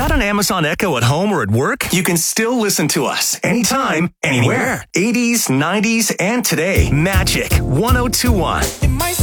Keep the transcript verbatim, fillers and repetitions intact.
Got an Amazon Echo at home or at work? You can still listen to us anytime, anywhere. eighties, nineties, and today. Magic one oh two one. It might